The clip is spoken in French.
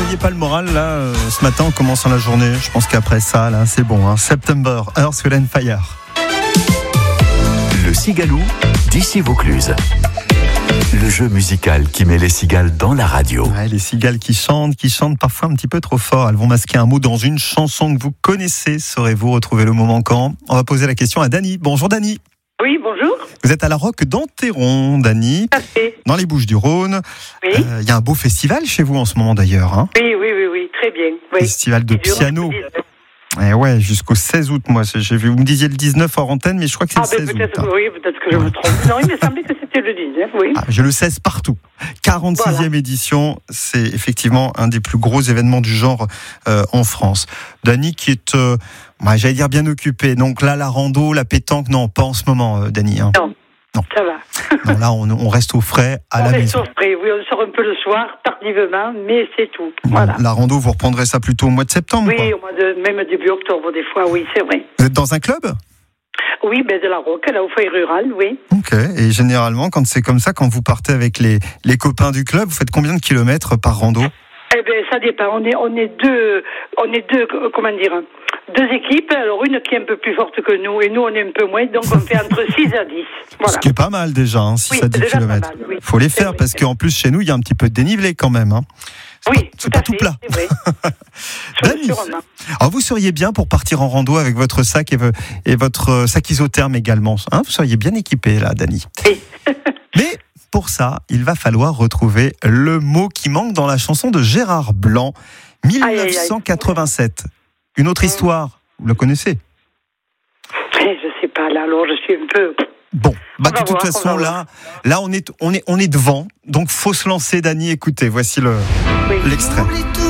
voyez pas le moral là ce matin en commençant la journée. Je pense qu'après ça, là, c'est bon. September, Earth, Wind & Fire. Le Cigalou d'ici Vaucluse. Le jeu musical qui met les cigales dans la radio. Ouais, les cigales qui chantent parfois un petit peu trop fort. Elles vont masquer un mot dans une chanson que vous connaissez. Saurez-vous retrouver le mot manquant? On va poser la question à Dany. Bonjour Dany. Oui, bonjour. Vous êtes à la Roque d'Enterron, Dany, dans les Oui. Bouches-du-Rhône. Il y a un beau festival chez vous en ce moment d'ailleurs. Hein. Oui, très bien. Oui. Festival de piano. Et ouais, jusqu'au 16 août, moi, j'ai vu, vous me disiez le 19 hors antenne, mais je crois que c'est le 16 août. Oui, peut-être que je me trompe. Non, il me semblait que c'était le 19, oui. J'ai le 16 partout. 46e édition, c'est effectivement un des plus gros événements du genre en France. Dany qui est, j'allais dire bien occupée. Donc là, la rando, la pétanque, non, pas en ce moment, Dany. Hein. Non, ça va. Non, là, on reste au frais à la maison. On reste au frais, oui, on sort un peu le soir, tardivement, mais c'est tout. Voilà. La rando, vous reprendrez ça plutôt au mois de septembre? Oui, quoi. Même début octobre, des fois, oui, c'est vrai. Vous êtes dans un club? Oui, de la Roque, là, au foyer rural, oui. Ok, et généralement, quand c'est comme ça, quand vous partez avec les copains du club, vous faites combien de kilomètres par rando? Eh bien, ça dépend. On est deux, comment dire, deux équipes. Alors, une qui est un peu plus forte que nous, et nous, on est un peu moins. Donc, on fait entre 6 à 10. Voilà. Ce qui est pas mal déjà, 6 à 10 kilomètres. Il faut les faire, parce qu'en plus, chez nous, il y a un petit peu de dénivelé quand même. Hein. C'est pas tout plat. C'est vrai. Dany, alors vous seriez bien pour partir en rando avec votre sac et votre sac isotherme également. Hein, vous seriez bien équipé là, Dany. Oui. Mais pour ça, il va falloir retrouver le mot qui manque dans la chanson de Gérard Blanc, 1987. Une autre histoire, vous la connaissez? Je sais pas, là, alors je suis un peu... Bon, de toute façon, là, on est devant, donc faut se lancer, Dany. Écoutez, voici l'extrait.